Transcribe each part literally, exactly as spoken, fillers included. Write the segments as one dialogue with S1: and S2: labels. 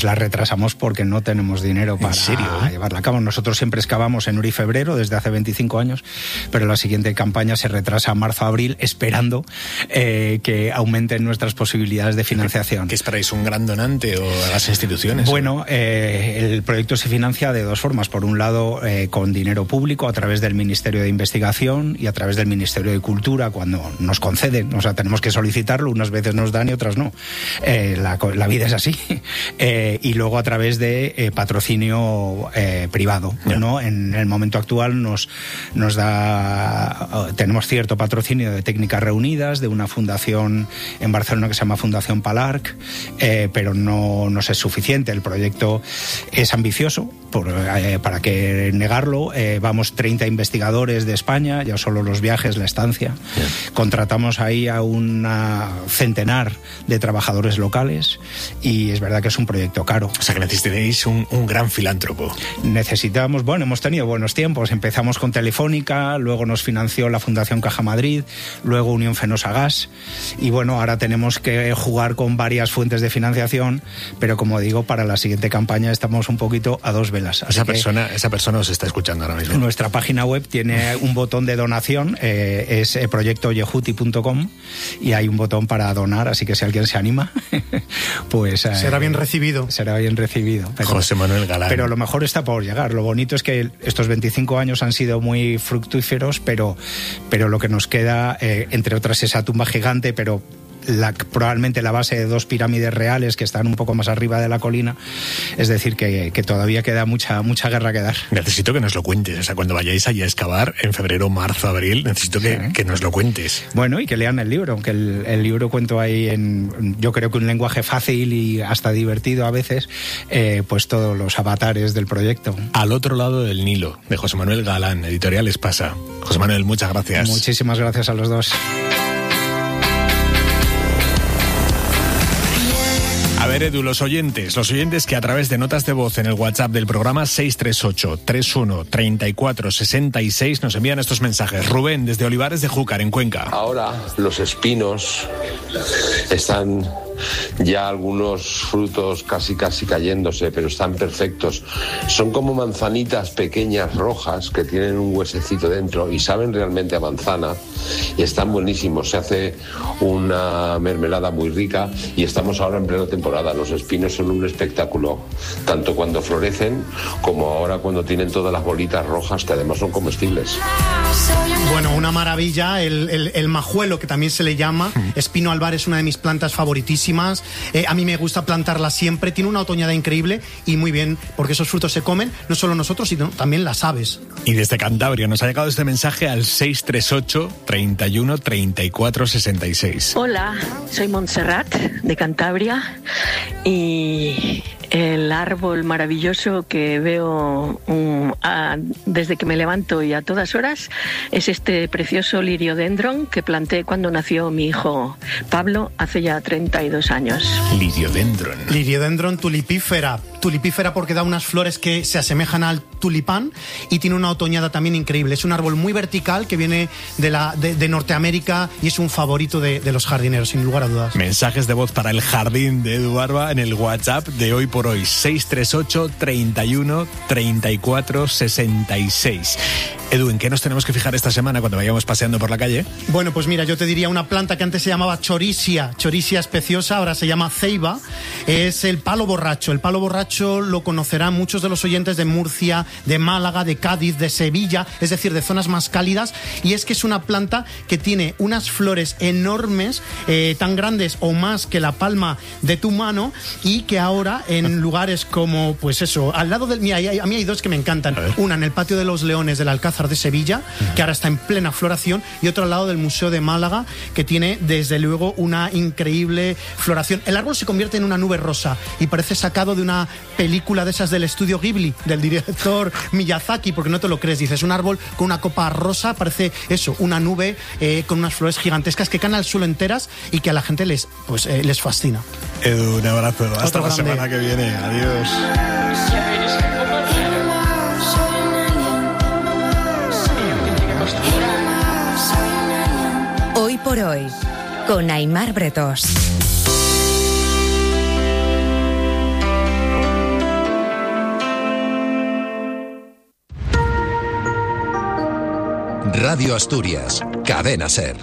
S1: La retrasamos porque no tenemos dinero para llevarla a cabo. Nosotros siempre excavamos en enero y febrero desde hace veinticinco años, pero la siguiente campaña se retrasa a marzo-abril esperando eh, que aumenten nuestras posibilidades de financiación.
S2: ¿Qué esperáis? ¿Un gran donante o a las instituciones?
S1: Bueno, eh, el proyecto se financia de dos formas. Por un lado, eh, con dinero público a través del Ministerio de Investigación y a través del Ministerio de Cultura cuando nos conceden. O sea, tenemos que solicitarlo, unas veces nos dan y otras no. Eh, la, la vida es así. Eh, y luego a través de eh, patrocinio eh, privado, ¿no? En el momento actual nos, nos da, tenemos cierto patrocinio de Técnicas Reunidas, de una fundación en Barcelona que se llama Fundación Palarc, eh, pero no nos es suficiente. El proyecto es ambicioso, por, eh, para que negarlo. Eh, vamos treinta investigadores de España, ya solo los viajes, la estancia. Bien. Contratamos ahí a una centenar de trabajadores locales y es verdad que es un proyecto caro.
S2: O sea, que necesitáis un, un gran filántropo.
S1: Necesitamos, bueno, hemos tenido buenos tiempos. Empezamos con Telefónica, luego nos financió la Fundación Caja Madrid, luego Unión Fenosa Gas, y bueno, ahora tenemos que jugar con varias fuentes de financiación, pero como digo, para la siguiente campaña estamos un poquito a dos velas.
S2: Esa persona, esa persona os está escuchando ahora mismo.
S1: Nuestra página web tiene un botón de donación, eh, es eh, proyecto yehuti punto com, y hay un botón para donar, así que si alguien se anima, pues... Eh,
S3: será bien recibido.
S1: Será bien recibido.
S2: Pero, José Manuel Galán.
S1: Pero lo mejor está por llegar. Lo bonito es que estos veinticinco años han sido muy fructíferos, pero, pero lo que nos queda, eh, entre otras, esa tumba gigante, pero... La, probablemente la base de dos pirámides reales que están un poco más arriba de la colina, es decir, que, que todavía queda mucha mucha guerra que dar.
S2: Necesito que nos lo cuentes, o sea, cuando vayáis allá a excavar en febrero, marzo, abril, necesito que, sí. que nos lo cuentes.
S1: Bueno, y que lean el libro, aunque el, el libro cuento ahí en, yo creo que un lenguaje fácil y hasta divertido a veces, eh, pues todos los avatares del proyecto.
S2: Al otro lado del Nilo, de José Manuel Galán, Editorial Espasa. José Manuel, muchas gracias.
S1: Muchísimas gracias a los dos.
S2: A ver, Edu, los oyentes, los oyentes que a través de notas de voz en el WhatsApp del programa seis tres ocho, tres uno, tres cuatro, seis seis nos envían estos mensajes. Rubén, desde Olivares de Júcar, en Cuenca.
S4: Ahora los espinos están ya algunos frutos casi casi cayéndose, pero están perfectos. Son como manzanitas pequeñas rojas que tienen un huesecito dentro y saben realmente a manzana y están buenísimos. Se hace una mermelada muy rica y estamos ahora en plena temporada. Los espinos son un espectáculo, tanto cuando florecen como ahora cuando tienen todas las bolitas rojas, que además son comestibles.
S3: Bueno, una maravilla. El, el, el majuelo, que también se le llama, espino albar, es una de mis plantas favoritísimas. Eh, a mí me gusta plantarla siempre. Tiene una otoñada increíble y muy bien, porque esos frutos se comen no solo nosotros, sino también las aves.
S2: Y desde Cantabria nos ha llegado este mensaje al seis tres ocho, treinta y uno, treinta y cuatro, sesenta y seis.
S5: Hola, soy Montserrat, de Cantabria, y el árbol maravilloso que veo um, a, desde que me levanto y a todas horas es este precioso liriodendron que planté cuando nació mi hijo Pablo hace ya treinta y dos años.
S2: Liriodendron.
S3: Liriodendron tulipífera. Tulipífera porque da unas flores que se asemejan al tulipán y tiene una otoñada también increíble. Es un árbol muy vertical que viene de, la, de, de Norteamérica y es un favorito de, de los jardineros, sin lugar a dudas.
S2: Mensajes de voz para el jardín de Edu Barba en el WhatsApp de Hoy por Hoy, seis tres ocho, treinta y uno, treinta y cuatro, sesenta y seis. Edu, ¿en qué nos tenemos que fijar esta semana cuando vayamos paseando por la calle?
S3: Bueno, pues mira, yo te diría una planta que antes se llamaba chorisia, chorisia especiosa, ahora se llama ceiba. Es el palo borracho. El palo borracho lo conocerán muchos de los oyentes de Murcia, de Málaga, de Cádiz, de Sevilla, es decir, de zonas más cálidas. Y es que es una planta que tiene unas flores enormes, eh, tan grandes o más que la palma de tu mano, y que ahora en lugares como, pues eso, al lado del... Mira, a mí hay dos que me encantan. Una en el Patio de los Leones del Alcázar de Sevilla, que ahora está en plena floración, y otro al lado del Museo de Málaga, que tiene desde luego una increíble floración. El árbol se convierte en una nube rosa y parece sacado de una película de esas del estudio Ghibli, del director Miyazaki, porque no te lo crees. Dices, un árbol con una copa rosa, parece eso, una nube eh, con unas flores gigantescas que caen al suelo enteras y que a la gente les, pues, eh, les fascina.
S2: Edu, un abrazo. Hasta
S3: Otro
S2: la
S3: grande.
S2: semana que viene. Adiós.
S6: Hoy por Hoy, con Aimar Bretos. Radio Asturias, Cadena SER.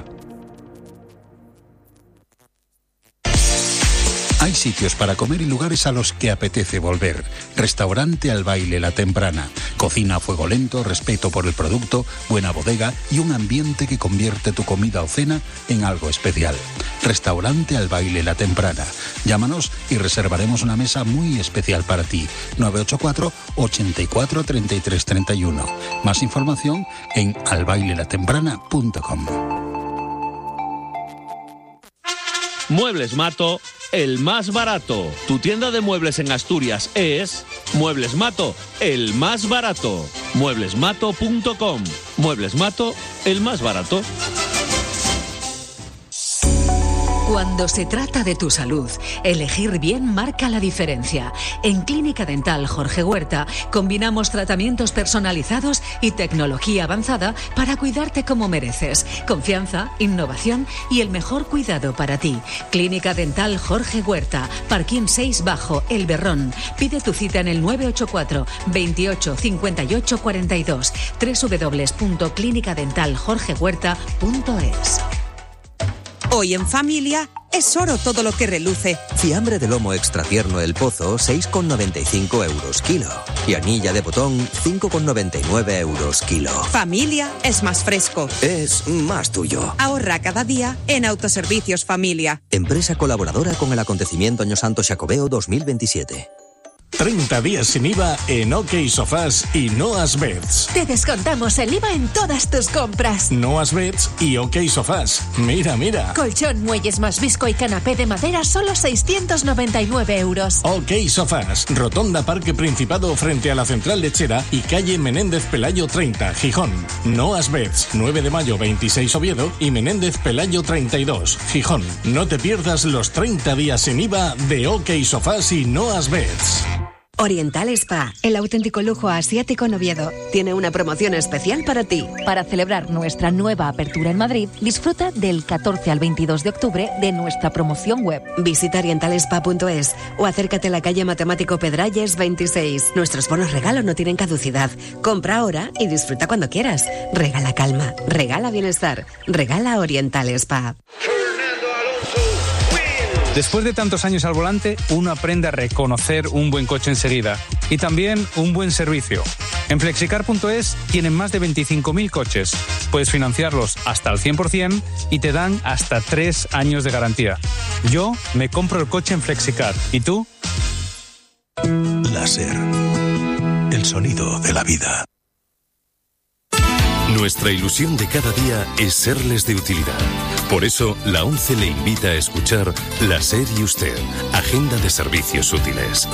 S6: Hay sitios para comer y lugares a los que apetece volver. Restaurante Al Baile La Temprana. Cocina a fuego lento, respeto por el producto, buena bodega y un ambiente que convierte tu comida o cena en algo especial. Restaurante Al Baile La Temprana. Llámanos y reservaremos una mesa muy especial para ti. nueve ocho cuatro, ochenta y cuatro, treinta y tres treinta y uno. Más información en al baile la temprana punto com.
S7: Muebles Mato, el más barato. Tu tienda de muebles en Asturias es Muebles Mato, el más barato. muebles mato punto com. Muebles Mato, el más barato.
S8: Cuando se trata de tu salud, elegir bien marca la diferencia. En Clínica Dental Jorge Huerta combinamos tratamientos personalizados y tecnología avanzada para cuidarte como mereces. Confianza, innovación y el mejor cuidado para ti. Clínica Dental Jorge Huerta, Parquín seis Bajo, El Berrón. Pide tu cita en el nueve ocho cuatro, veintiocho, cincuenta y ocho, cuarenta y dos. doble u doble u doble u punto clínica dental jorge huerta punto es.
S9: Hoy en familia es oro todo lo que reluce.
S10: Fiambre de lomo extra tierno El Pozo, seis con noventa y cinco euros kilo. Y anilla de botón, cinco con noventa y nueve euros kilo.
S9: Familia es más fresco.
S10: Es más tuyo.
S9: Ahorra cada día en Autoservicios Familia.
S10: Empresa colaboradora con el acontecimiento Año Santo Xacobeo dos mil veintisiete.
S11: treinta días sin I V A en OK Sofás y Noas Beds.
S12: Te descontamos el I V A en todas tus compras.
S11: Noas Beds y OK Sofás. Mira, mira.
S12: Colchón, muelles más visco y canapé de madera, solo seiscientos noventa y nueve euros.
S11: OK Sofás. Rotonda Parque Principado frente a la Central Lechera y calle Menéndez Pelayo treinta, Gijón. Noas Beds. nueve de mayo veintiséis Oviedo y Menéndez Pelayo treinta y dos, Gijón. No te pierdas los treinta días sin I V A de OK Sofás y Noas Beds.
S13: Oriental Spa, el auténtico lujo asiático en Oviedo, tiene una promoción especial para ti.
S14: Para celebrar nuestra nueva apertura en Madrid, disfruta del catorce al veintidós de octubre de nuestra promoción web.
S13: Visita oriental spa punto es o acércate a la calle Matemático Pedralles veintiséis. Nuestros bonos regalo no tienen caducidad. Compra ahora y disfruta cuando quieras. Regala calma, regala bienestar, regala Oriental Spa.
S15: Después de tantos años al volante, uno aprende a reconocer un buen coche enseguida y también un buen servicio. En flexicar punto es tienen más de veinticinco mil coches. Puedes financiarlos hasta al cien por ciento y te dan hasta tres años de garantía. Yo me compro el coche en Flexicar. ¿Y tú?
S6: Láser. El sonido de la vida.
S16: Nuestra ilusión de cada día es serles de utilidad. Por eso, la ONCE le invita a escuchar La SER y Usted, Agenda de Servicios Útiles.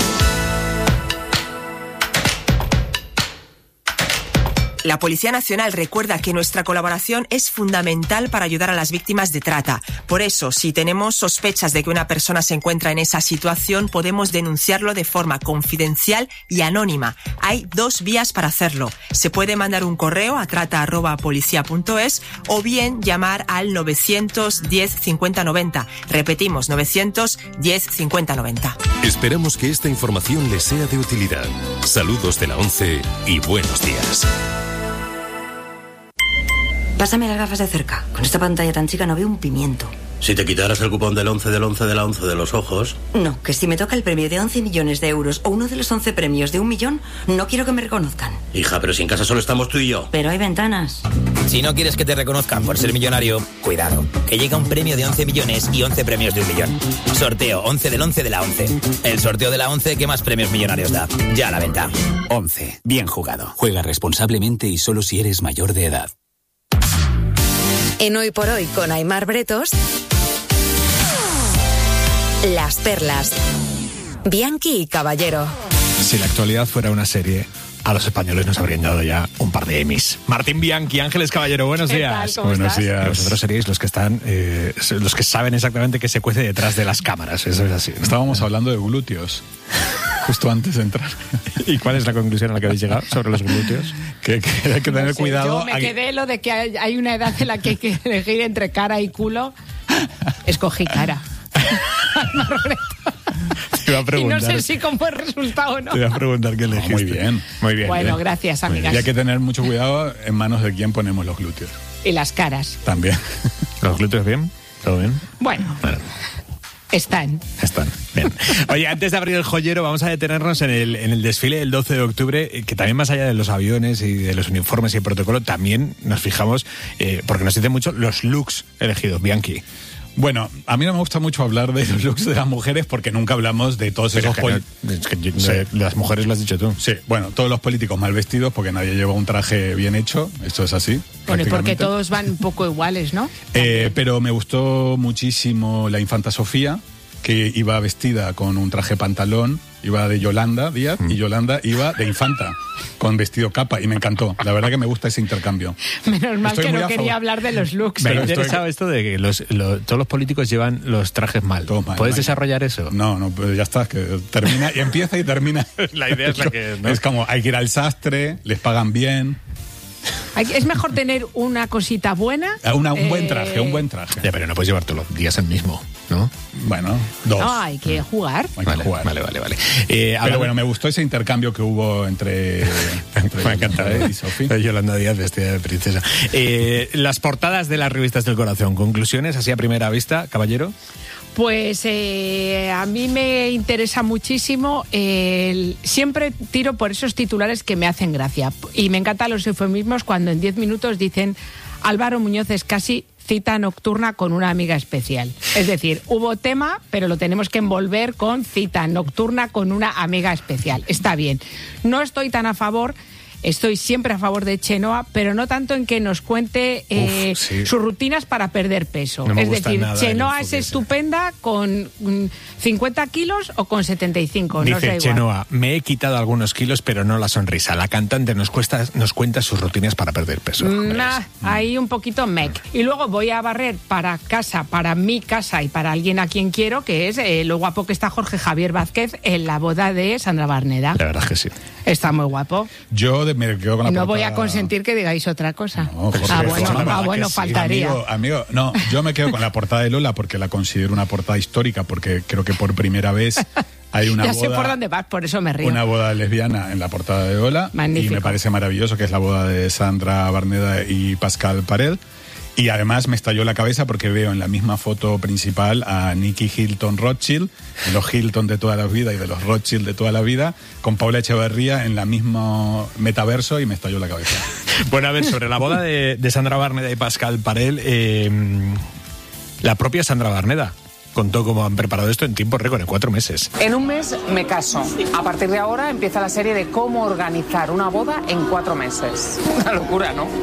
S9: La Policía Nacional recuerda que nuestra colaboración es fundamental para ayudar a las víctimas de trata. Por eso, si tenemos sospechas de que una persona se encuentra en esa situación, podemos denunciarlo de forma confidencial y anónima. Hay dos vías para hacerlo. Se puede mandar un correo a trata arroba policía punto es o bien llamar al novecientos diez cincuenta noventa. Repetimos, novecientos diez cincuenta noventa.
S16: Esperamos que esta información les sea de utilidad. Saludos de la ONCE y buenos días.
S17: Pásame las gafas de cerca. Con esta pantalla tan chica no veo un pimiento.
S18: Si te quitaras el cupón del once del once de la once de los ojos...
S17: No, que si me toca el premio de once millones de euros o uno de los once premios de un millón, no quiero que me reconozcan.
S18: Hija, pero si en casa solo estamos tú y yo.
S17: Pero hay ventanas.
S19: Si no quieres que te reconozcan por ser millonario, cuidado, que llega un premio de once millones y once premios de un millón. Sorteo once del once de la once. El sorteo de la once que más premios millonarios da. Ya a la venta.
S20: once. Bien jugado. Juega responsablemente y solo si eres mayor de edad.
S13: En Hoy por Hoy con Aimar Bretos, Las Perlas, Bianchi y Caballero.
S2: Si la actualidad fuera una serie, a los españoles nos habrían dado ya un par de Emmys. Martín Bianchi, Ángeles Caballero, buenos
S21: ¿Qué
S2: días.
S21: tal? ¿Cómo
S2: Buenos
S21: estás?
S2: días. Vosotros seríais los que están, eh, los que saben exactamente qué se cuece detrás de las cámaras. Eso es así.
S22: Estábamos hablando de glúteos justo antes de entrar.
S2: ¿Y cuál es la conclusión a la que habéis llegado sobre los glúteos? Que, que hay que tener
S21: No sé,
S2: cuidado.
S21: Yo me
S2: a que-
S21: quedé lo de que hay hay una edad en la que hay que elegir entre cara y culo. Escogí cara.
S2: Te va a
S21: Y no
S2: preguntar.
S21: sé si como el resultado o no.
S2: Te voy a preguntar qué elegiste.
S22: Muy bien.
S2: Muy bien.
S21: Bueno,
S2: ¿eh?
S21: gracias,
S22: Muy bien.
S21: amigas.
S22: Y hay que tener mucho cuidado en manos de quién ponemos los glúteos.
S21: Y las caras.
S22: También.
S2: ¿Los glúteos bien? ¿Todo bien?
S21: Bueno,
S2: Bueno.
S21: están.
S2: Están, bien. Oye, antes de abrir el joyero, vamos a detenernos en el, en el desfile del doce de octubre, que también más allá de los aviones y de los uniformes y el protocolo, también nos fijamos, eh, porque nos dicen mucho, los looks elegidos, Bianchi.
S22: Bueno, a mí no me gusta mucho hablar de los looks de las mujeres porque nunca hablamos de todos
S2: Pero
S22: esos...
S2: es que
S22: pol-
S2: no- es que yo-
S22: Sí.
S2: las mujeres lo has dicho tú.
S22: Sí, bueno, todos los políticos mal vestidos porque nadie lleva un traje bien hecho, esto es así.
S21: Bueno, y porque
S22: prácticamente.
S21: todos van un poco iguales, ¿no?
S22: Eh, pero me gustó muchísimo la infanta Sofía, que iba vestida con un traje pantalón, iba de Yolanda Díaz, y Yolanda iba de infanta, con vestido capa, y me encantó. La verdad que me gusta ese intercambio.
S21: Menos mal
S22: Estoy
S21: que
S22: muy
S21: no
S22: a
S21: quería
S22: favor.
S21: hablar de los looks.
S2: Me ha
S22: Pero estoy-
S2: interesado esto de que los, lo- todos los políticos llevan los trajes mal.
S22: Todos mal,
S2: ¿Puedes
S22: mal.
S2: desarrollar eso?
S22: No, no, pues ya está, que termina y empieza y termina.
S2: La idea es la que es, ¿no?
S22: Es como, hay que ir al sastre, les pagan bien.
S21: Hay que- Es mejor tener una cosita buena.
S22: Ah, una- un buen
S21: eh,
S22: traje, un buen traje.
S2: Ya, pero no puedes llevar todos los días el mismo, ¿no?
S22: Bueno, dos.
S21: No, hay que jugar.
S22: Hay que
S2: Vale,
S22: jugar.
S2: vale, vale, vale. Eh,
S22: Pero
S2: hablando-
S22: bueno, me gustó ese intercambio que hubo entre, entre
S2: Me encanta,
S22: Yolanda
S2: ¿eh?
S22: y Sofía.
S2: Yolanda Díaz vestida de princesa. Eh, las portadas de las revistas del corazón. Conclusiones, así a primera vista, caballero.
S21: Pues eh, a mí me interesa muchísimo. El, siempre tiro por esos titulares que me hacen gracia. Y me encantan los eufemismos cuando en diez minutos dicen Álvaro Muñoz es casi cita nocturna con una amiga especial. Es decir, hubo tema, pero lo tenemos que envolver con cita nocturna con una amiga especial. Está bien. No estoy tan a favor. Estoy siempre a favor de Chenoa, pero no tanto en que nos cuente eh,
S2: Uf, sí.
S21: sus rutinas para perder peso.
S2: No me
S21: es
S2: gusta
S21: decir,
S2: nada el
S21: Chenoa
S2: enfoque
S21: es
S2: ese.
S21: estupenda con mm, cincuenta kilos o con setenta y cinco. no sé
S2: Dice
S21: igual.
S2: Chenoa, me he quitado algunos kilos, pero no la sonrisa. La cantante nos, cuesta, nos cuenta sus rutinas para perder peso. Hombre,
S21: Nah, ahí un poquito mec. Y luego voy a barrer para casa, para mi casa y para alguien a quien quiero, que es eh, lo guapo que está Jorge Javier Vázquez en la boda de Sandra Barneda.
S2: La verdad es que sí.
S21: Está muy guapo.
S22: Yo de- me quedo con la
S21: No voy a
S22: portada-
S21: consentir que digáis otra cosa.
S22: No, Jorge,
S21: ah, bueno,
S22: Jorge,
S21: ah,
S22: que
S21: bueno
S22: sí.
S21: faltaría.
S22: Amigo, amigo, no, yo me quedo con la portada de Lola porque la considero una portada histórica, porque creo que por primera vez hay una
S21: ya sé por
S22: boda,
S21: dónde vas, por eso me río.
S22: una boda lesbiana en la portada de Lola.
S21: Magnífico.
S22: Y me parece maravilloso que es la boda de Sandra Barneda y Pascal Pared. Y además me estalló la cabeza porque veo en la misma foto principal a Nicky Hilton Rothschild, de los Hilton de toda la vida y de los Rothschild de toda la vida, con Paula Echeverría en la mismo metaverso y me estalló la cabeza.
S2: Bueno, a ver, sobre la boda de, de Sandra Barneda y Pascal Parel, eh, la propia Sandra Barneda contó cómo han preparado esto en tiempo récord, en cuatro meses.
S1: En un mes me caso. A partir de ahora empieza la serie de cómo organizar una boda en cuatro meses. Una locura, ¿no?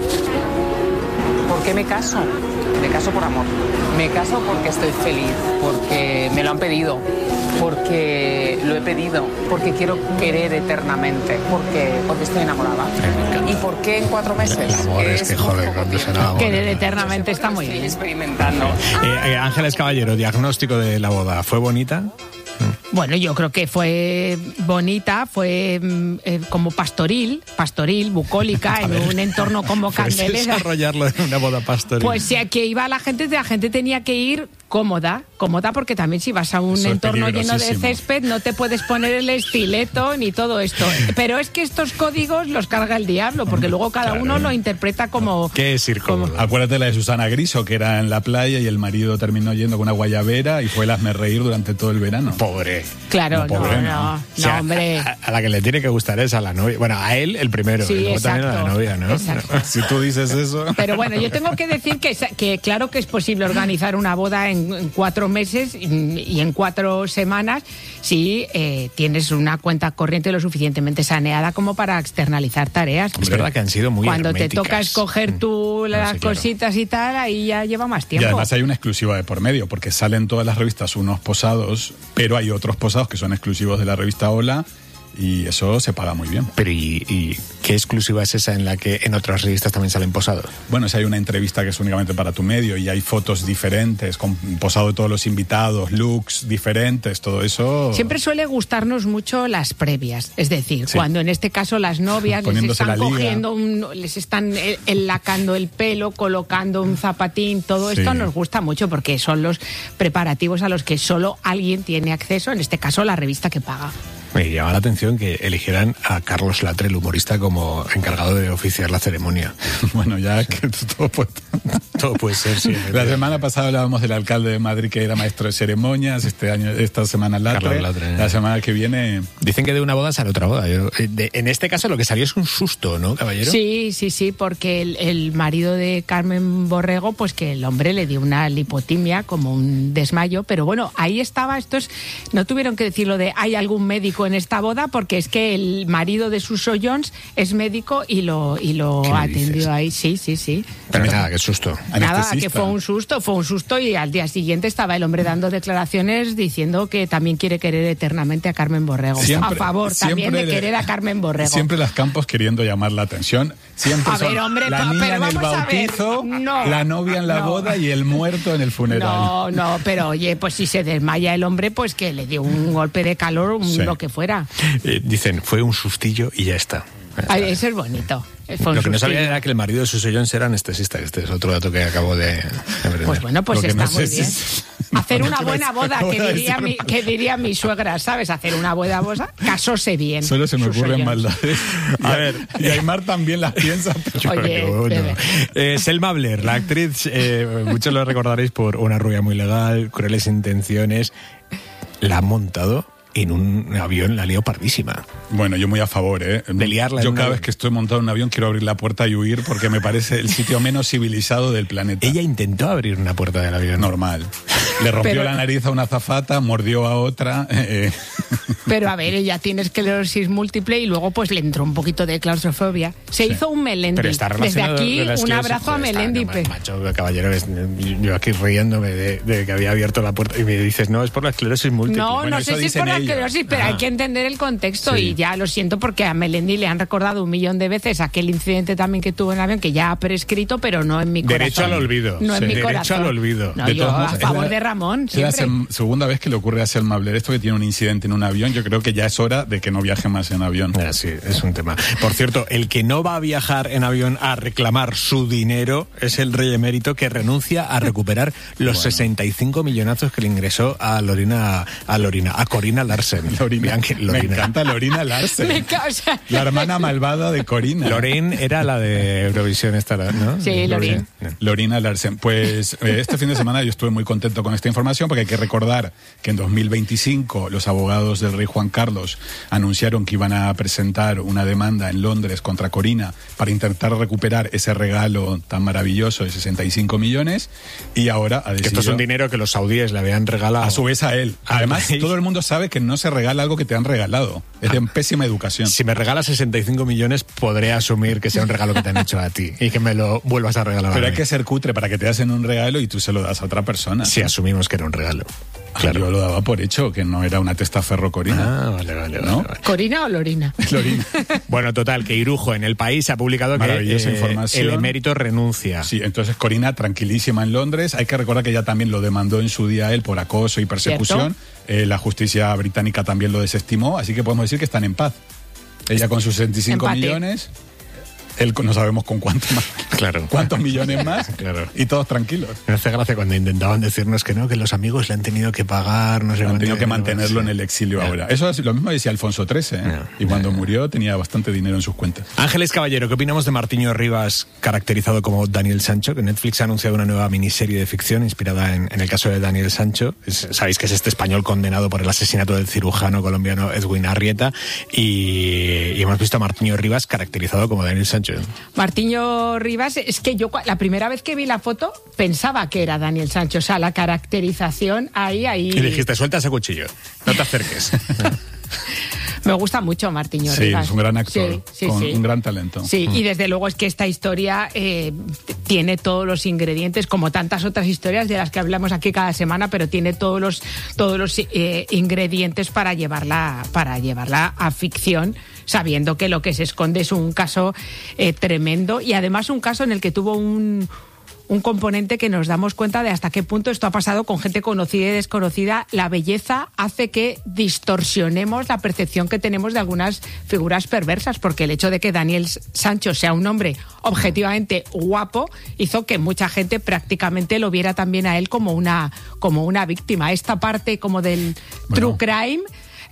S1: ¿Por qué me caso? Me caso por amor. Me caso porque estoy feliz, porque me lo han pedido, porque lo he pedido, porque quiero querer eternamente, porque, porque estoy enamorada. ¿Y por qué en cuatro meses?
S2: El amor es que jode cuando se enamora.
S21: Querer eternamente está muy bien.
S1: Experimentando.
S2: Eh, eh, Ángeles Caballero, diagnóstico de la boda. ¿Fue bonita?
S21: Bueno, yo creo que fue bonita, fue mm, eh, como pastoril, pastoril, bucólica, en un entorno como
S2: Puedes
S21: Candelera.
S2: desarrollarlo en una boda pastoril.
S21: Pues sí, que iba la gente, la gente tenía que ir cómoda, cómoda porque también si vas a un
S22: Eso es
S21: entorno lleno de
S22: peligrosísimo.
S21: césped no te puedes poner el estileto ni todo esto. Pero es que estos códigos los carga el diablo, porque luego cada
S22: Claro.
S21: uno lo interpreta como...
S2: ¿Qué es ir cómodo?
S22: Acuérdate la de Susana Griso, que era en la playa y el marido terminó yendo con una guayabera y fue el hazme reír durante todo el verano.
S2: Pobre.
S21: Claro,
S22: No,
S21: no,
S22: pobre,
S21: no,
S22: no.
S21: no,
S2: O sea,
S21: hombre.
S2: A, a la que le tiene que gustar es a la novia. Bueno, a él el primero,
S21: Sí,
S2: y luego también a la
S21: exacto,
S2: novia, ¿no?
S21: exacto.
S22: Si tú dices eso...
S21: Pero bueno, yo tengo que decir que, que claro que es posible organizar una boda en, en cuatro meses y, y en cuatro semanas si eh, tienes una cuenta corriente lo suficientemente saneada como para externalizar tareas.
S2: Es verdad que han sido muy
S21: Cuando te
S2: herméticas.
S21: toca escoger tú las
S22: sí, claro.
S21: cositas y tal, ahí ya lleva más
S22: Y
S21: tiempo.
S22: además hay una exclusiva de por medio, porque salen todas las revistas unos posados, pero hay otros posados que son exclusivos de la revista Hola y eso se paga muy bien.
S2: Pero ¿y, y qué exclusiva es esa en la que en otras revistas también salen posados?
S22: Bueno, si hay una entrevista que es únicamente para tu medio y hay fotos diferentes, con posado de todos los invitados, looks diferentes, todo eso...
S21: Siempre suele gustarnos mucho las previas, es decir, sí. cuando en este caso las novias les están cogiendo, un, les están enlacando el pelo, colocando un zapatín, todo sí. esto nos gusta mucho porque son los preparativos a los que solo alguien tiene acceso, en este caso la revista que paga.
S2: Me llama la atención que eligieran a Carlos Latre, el humorista, como encargado de oficiar la ceremonia.
S22: Bueno, ya que todo puede,
S2: todo puede ser, sí.
S22: La semana pasada hablábamos del alcalde de Madrid que era maestro de ceremonias, este año, esta semana Latre, Latre la semana que viene...
S2: Dicen que de una boda sale otra boda. Yo, de, en este caso lo que salió es un susto, ¿no, caballero?
S21: Sí, sí, sí, porque el, el marido de Carmen Borrego, pues que el hombre le dio una lipotimia, como un desmayo, pero bueno, ahí estaba, estos no tuvieron que decirlo de hay algún médico en esta boda, porque es que el marido de Suso Jones es médico y lo y lo atendió dices? ahí, sí, sí, sí.
S2: Pero nada, qué susto.
S21: Nada, que fue un susto, fue un susto y al día siguiente estaba el hombre dando declaraciones diciendo que también quiere querer eternamente a Carmen Borrego. Siempre, a favor también de querer a Carmen Borrego.
S22: Siempre las Campos queriendo llamar la atención. Siempre
S21: a
S22: son
S21: ver, hombre,
S22: la
S21: pa,
S22: niña
S21: pero
S22: en el bautizo,
S21: no,
S22: la novia en la
S21: no.
S22: boda y el muerto en el funeral.
S21: No, no, pero oye, pues si se desmaya el hombre, pues que le dio un golpe de calor, un, sí. lo que fuera.
S2: Eh, dicen, fue un sustillo y ya está.
S21: Ay, eso es bonito. Lo
S2: que sustillo. No sabía era que el marido de Suso Jones era anestesista. Este es otro dato que acabo de, de aprender.
S21: Pues bueno, pues está
S22: no
S21: muy
S22: sé
S21: bien.
S22: Si...
S21: Hacer
S22: no,
S21: una
S22: no
S21: buena boda, que diría, mi, que diría mi suegra, ¿sabes? Hacer una buena boda, casóse bien.
S22: Solo se me
S21: Suso
S22: ocurren
S21: Jones.
S22: maldades. A ver, y Aymar también las piensa.
S21: Pero oye,
S2: bueno. eh, Selma Blair, la actriz, eh, muchos lo recordaréis por Una rubia muy legal, Crueles intenciones. La han montado en un avión, la lió pardísima.
S22: Bueno, yo muy a favor, ¿eh?
S2: De liarla.
S22: Yo cada vez que estoy montado en un avión quiero abrir la puerta y huir porque me parece el sitio menos civilizado del planeta.
S2: Ella intentó abrir una puerta del avión.
S22: Normal. Le rompió Pero... la nariz a una azafata, mordió a otra. Eh.
S21: Pero a ver, ella tiene esclerosis múltiple y luego pues le entró un poquito de claustrofobia. Se sí. hizo un Melendi. Desde aquí, un abrazo a Melendi.
S2: Está, no, macho, caballero, yo aquí riéndome de, de que había abierto la puerta y me dices, no, es por la esclerosis múltiple.
S21: No,
S22: bueno,
S21: no sé si es por la esclerosis, pero ah. hay que entender el contexto sí. y ya lo siento porque a Melendi le han recordado un millón de veces aquel incidente también que tuvo en el avión, que ya ha prescrito, pero no en mi corazón.
S2: Derecho al olvido.
S21: No en
S2: sí.
S21: mi
S2: Derecho
S21: corazón.
S2: al olvido.
S21: No,
S2: de
S21: yo a
S22: modos,
S21: favor
S22: la,
S21: de Ramón,
S22: es la
S21: siempre.
S22: se, segunda vez que le ocurre a Selma Blair esto, que tiene un incidente en un avión. Yo creo que ya es hora de que no viaje más en avión.
S2: Ah, sí, es un tema. Por cierto, el que no va a viajar en avión a reclamar su dinero es el rey emérito, que renuncia a recuperar los bueno. sesenta y cinco millonazos que le ingresó a Lorena, a Lorena, a Corina Larsen.
S22: Lorina. Lorina. Me encanta Lorina Larsen.
S21: Me causa...
S22: La hermana malvada de Corina.
S2: Lorin era la de Eurovisión esta, ¿no?
S21: Sí, Lorin.
S22: Lorina Larsen. Pues eh, este fin de semana yo estuve muy contento con esta información porque hay que recordar que en dos mil veinticinco los abogados del rey Juan Carlos anunciaron que iban a presentar una demanda en Londres contra Corina para intentar recuperar ese regalo tan maravilloso de sesenta y cinco millones y ahora ha decidido...
S2: Que esto es un dinero que los saudíes le habían regalado.
S22: A su vez a él. Además, todo el mundo sabe que no se regala algo que te han regalado. Es de pésima educación.
S2: Si me regalas sesenta y cinco millones, podré asumir que sea un regalo que te han hecho a ti y que me lo vuelvas a regalar.
S22: Pero
S2: a
S22: hay que ser cutre para que te hacen un regalo y tú se lo das a otra persona.
S2: Si asumimos que era un regalo.
S22: Claro. Yo lo daba por hecho, que no era una testaferro Corina.
S2: Ah, vale, vale.
S22: ¿No?
S2: vale.
S21: ¿Corina o Lorina?
S22: Lorina.
S2: Bueno, total, que Irujo en El País ha publicado que
S22: Maravillosa
S2: eh,
S22: información.
S2: el emérito renuncia.
S22: Sí, entonces Corina tranquilísima en Londres. Hay que recordar que ella también lo demandó en su día él por acoso y persecución. Eh, la justicia británica también lo desestimó, así que podemos decir que están en paz. Ella con sus sesenta y cinco
S21: Empate.
S22: millones... Él no sabemos con cuánto más.
S2: Claro.
S22: ¿Cuántos millones más?
S2: Claro.
S22: Y todos tranquilos.
S2: Me hace gracia cuando intentaban decirnos que no, que los amigos le han tenido que pagar, no sé.
S22: Han tenido que mantenerlo sí. en el exilio yeah. ahora. Eso es lo mismo decía Alfonso trece, ¿eh? Yeah. Y cuando yeah. murió tenía bastante dinero en sus cuentas.
S2: Ángeles Caballero, ¿qué opinamos de Martiño Rivas, caracterizado como Daniel Sancho? Que Netflix ha anunciado una nueva miniserie de ficción inspirada en, en el caso de Daniel Sancho. Es, sabéis que es este español condenado por el asesinato del cirujano colombiano Edwin Arrieta. Y, y hemos visto a Martiño Rivas caracterizado como Daniel Sancho.
S21: Martiño Rivas, es que yo la primera vez que vi la foto pensaba que era Daniel Sancho, o sea, la caracterización ahí, ahí...
S2: Y dijiste, suelta ese cuchillo, no te acerques.
S21: Me gusta mucho Martiño
S22: Sí,
S21: Rivas.
S22: es un gran actor,
S21: Sí, sí,
S22: con
S21: sí.
S22: un gran talento.
S21: Sí,
S22: Mm.
S21: y desde luego es que esta historia eh, tiene todos los ingredientes, como tantas otras historias de las que hablamos aquí cada semana, pero tiene todos los todos los eh, ingredientes para llevarla para llevarla a ficción, sabiendo que lo que se esconde es un caso eh, tremendo y además un caso en el que tuvo un un componente que nos damos cuenta de hasta qué punto esto ha pasado con gente conocida y desconocida. La belleza hace que distorsionemos la percepción que tenemos de algunas figuras perversas, porque el hecho de que Daniel Sancho sea un hombre objetivamente guapo hizo que mucha gente prácticamente lo viera también a él como una, como una víctima. Esta parte como del
S22: Bueno.
S21: true crime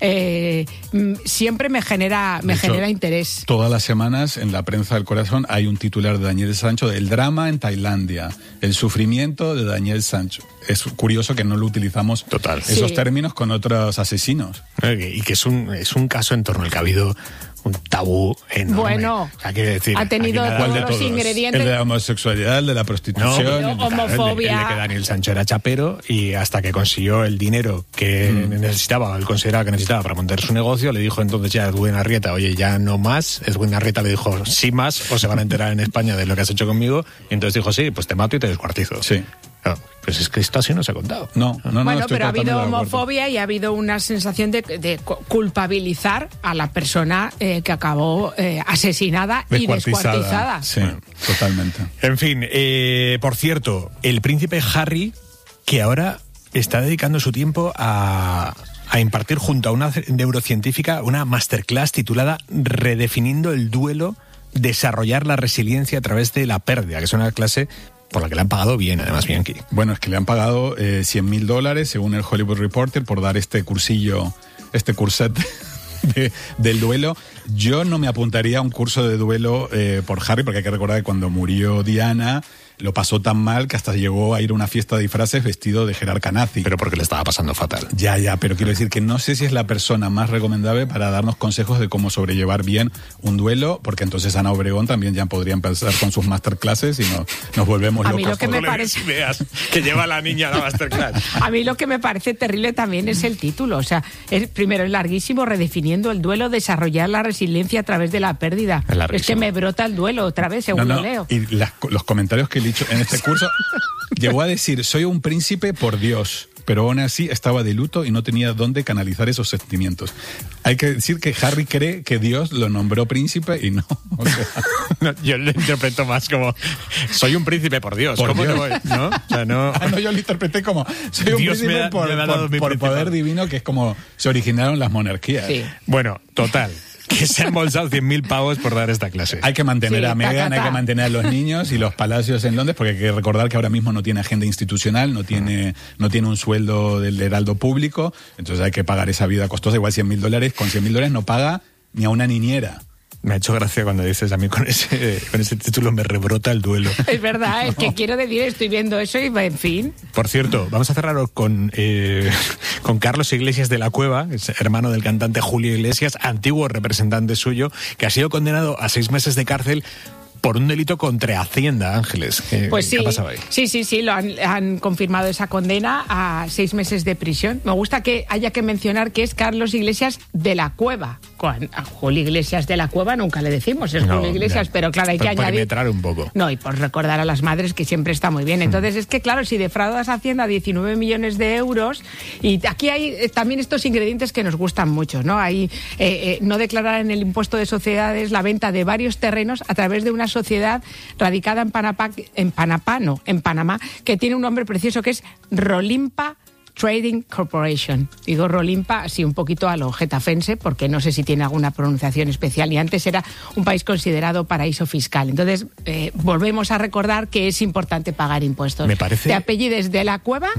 S21: eh, mm, siempre me genera, me
S22: De hecho,
S21: genera interés.
S22: Todas las semanas en la prensa del corazón hay un titular de Daniel Sancho del drama en Tailandia, el sufrimiento de Daniel Sancho. Es curioso que no lo utilizamos
S2: Total.
S22: esos
S2: Sí.
S22: términos con otros asesinos.
S2: Y que es un, es un caso en torno al que ha habido un tabú enorme.
S21: Bueno,
S2: O sea, quiero decir,
S21: ha tenido
S2: aquí nada-
S21: todos
S2: ¿Cuál de
S21: los
S2: todos?
S21: ingredientes.
S22: El de la homosexualidad, el de la
S2: No,
S22: prostitución.
S2: pero-
S22: el de-
S21: homofobia.
S2: El de, el de que Daniel Sancho era chapero y hasta que consiguió el dinero que
S22: Mm.
S2: necesitaba, él consideraba que necesitaba para montar su negocio, le dijo entonces ya a Edwin Arrieta, oye, ya no más. Edwin Arrieta le dijo, sí más, o se van a enterar en España de lo que has hecho conmigo. Y entonces dijo, sí, pues te mato y te descuartizo.
S22: Sí.
S2: Claro, pues es que esto así no se ha contado.
S22: No, no, no.
S21: Bueno,
S22: estoy
S21: pero ha habido
S22: totalmente de acuerdo.
S21: homofobia y ha habido una sensación de, de cu- culpabilizar a la persona eh, que acabó eh, asesinada y descuartizada.
S22: Sí, totalmente.
S2: En fin, eh, por cierto, el príncipe Harry, que ahora está dedicando su tiempo a, a impartir junto a una neurocientífica una masterclass titulada Redefiniendo el duelo, desarrollar la resiliencia a través de la pérdida, que es una clase por la que le han pagado bien, además, Bianchi.
S22: Bueno, es que le han pagado eh, cien mil dólares, según el Hollywood Reporter, por dar este cursillo, este curset de- del duelo. Yo no me apuntaría a un curso de duelo eh, por Harry, porque hay que recordar que cuando murió Diana lo pasó tan mal que hasta llegó a ir a una fiesta de disfraces vestido de Gerard Canazzi.
S2: Pero porque le estaba pasando fatal.
S22: Ya, ya, pero quiero decir que no sé si es la persona más recomendable para darnos consejos de cómo sobrellevar bien un duelo, porque entonces Ana Obregón también ya podría empezar con sus masterclasses y nos, nos volvemos
S21: A
S22: locos.
S21: mí lo que me
S22: todos.
S21: parece-
S2: ideas que lleva la niña a la masterclass.
S21: A mí lo que me parece terrible también es el título. O sea, es, primero es larguísimo, redefiniendo el duelo, desarrollar la resiliencia a través de la pérdida.
S22: Es larguísimo.
S21: Es que me brota el duelo otra vez, según
S22: No,
S21: lo
S22: no,
S21: leo.
S22: Y las- los comentarios que he dicho en este curso, llegó a decir, soy un príncipe por Dios, pero aún así estaba de luto y no tenía dónde canalizar esos sentimientos. Hay que decir que Harry cree que Dios lo nombró príncipe y no. O sea,
S2: No, yo lo interpreto más como soy un príncipe por Dios.
S22: Por
S2: ¿Cómo
S22: Dios.
S2: no voy? ¿No? O sea, no...
S22: Ah, no, yo lo interpreté como soy un
S2: Dios me
S22: príncipe
S2: ha-
S22: por,
S2: me ha dado
S22: por-
S2: mi
S22: por
S2: principado.
S22: poder divino, que es como se originaron las monarquías.
S2: Bueno, total. Que se han embolsado cien mil pavos por dar esta clase.
S22: Hay que mantener
S2: Sí,
S22: a
S2: ta,
S22: Meghan,
S2: ta,
S22: hay
S2: ta.
S22: que mantener a los niños y los palacios en Londres, porque hay que recordar que ahora mismo no tiene agenda institucional, no tiene, no tiene un sueldo del heraldo público, entonces hay que pagar esa vida costosa, igual cien mil dólares, con cien mil dólares no paga ni a una niñera.
S2: Me ha hecho gracia cuando dices a mí con ese, con ese título me rebrota el duelo.
S21: Es verdad, es que quiero decir, estoy viendo eso y en fin.
S2: Por cierto, vamos a cerrar con, eh, con Carlos Iglesias de la Cueva, es hermano del cantante Julio Iglesias, antiguo representante suyo, que ha sido condenado a seis meses de cárcel por un delito contra Hacienda, Ángeles. ¿Qué,
S21: Pues
S2: ¿qué
S21: sí,
S2: ha pasado ahí?
S21: sí, sí, sí, lo han, han confirmado esa condena a seis meses de prisión. Me gusta que haya que mencionar que es Carlos Iglesias de la Cueva. Con- A Julio Iglesias de la Cueva nunca le decimos, es
S2: No,
S21: Julio Iglesias,
S2: ya.
S21: pero claro, hay que
S2: Por
S21: añadir...
S2: perimetrar un poco.
S21: No, y por recordar a las madres que siempre está muy bien. Entonces es que, claro, si defraudas a Hacienda diecinueve millones de euros, y aquí hay eh, también estos ingredientes que nos gustan mucho, ¿no? Hay eh, eh, no declarar en el impuesto de sociedades la venta de varios terrenos a través de una sociedad radicada en Panamá, en Panamá, no, en Panamá, que tiene un nombre precioso que es Rolimpa Trading Corporation. Digo Rolimpa así un poquito a lo getafense, porque no sé si tiene alguna pronunciación especial, y antes era un país considerado paraíso fiscal. Entonces, eh, volvemos a recordar que es importante pagar impuestos.
S2: Me parece-
S21: ¿Te apellides de la Cueva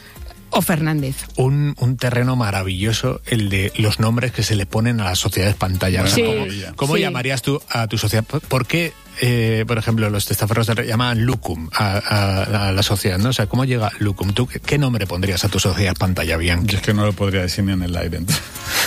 S21: o Fernández?
S2: Un, un terreno maravilloso el de los nombres que se le ponen a las sociedades pantalla.
S21: Bueno, Sí,
S2: ¿Cómo, cómo
S21: sí.
S2: llamarías tú a tu sociedad? ¿Por qué, eh, por ejemplo, los testaferros de- llamaban Lucum a, a- a la sociedad? ¿No? O sea, ¿cómo llega Lucum? ¿Tú qué, qué nombre pondrías a tu sociedad pantalla, Bianchi?
S22: Yo es que no lo podría decir ni en el aire. entonces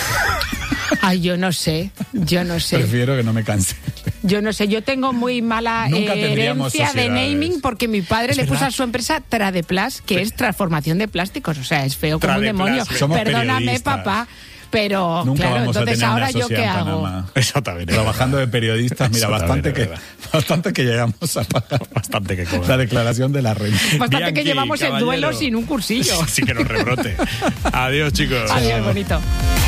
S21: Ay, yo no sé, yo no sé.
S22: Prefiero que no me canse.
S21: Yo no sé, yo tengo muy mala
S22: Nunca
S21: eh,
S22: tendríamos
S21: herencia de
S22: sociedades.
S21: naming, porque mi padre
S22: Es
S21: le puso
S22: verdad.
S21: a su empresa Tradeplas, que es transformación de plásticos. O sea, es feo como un
S22: Tradeplas,
S21: demonio.
S22: somos
S21: Perdóname,
S22: periodistas.
S21: papá. Pero,
S22: Nunca
S21: claro,
S22: vamos
S21: entonces
S22: a tener
S21: ahora
S22: una
S21: yo qué
S22: sociedad en
S21: hago.
S22: Panamá.
S2: Eso también es
S22: Trabajando de periodistas, mira,
S2: Eso
S22: bastante
S2: también
S22: que,
S2: es
S22: bastante que llegamos a pagar.
S2: Bastante que cobrar.
S22: La declaración de la renta.
S21: Bastante
S2: Bianchi,
S21: que llevamos
S2: caballero.
S21: el duelo sin un cursillo.
S2: Sí que nos rebrote. Adiós, chicos.
S21: Adiós, bonito.